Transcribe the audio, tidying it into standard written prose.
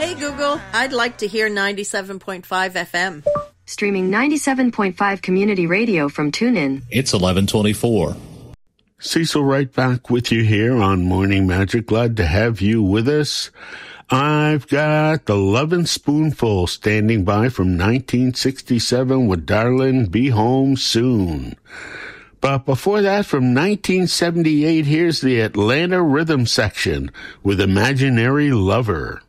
Hey Google, I'd like to hear 97.5 FM. Streaming 97.5 community radio from TuneIn. It's 11:24. Cecil right back with you here on Morning Magic. Glad to have you with us. I've got the Lovin' Spoonful standing by from 1967 with Darlin' Be Home Soon. But before that, from 1978, here's the Atlanta Rhythm Section with Imaginary Lover.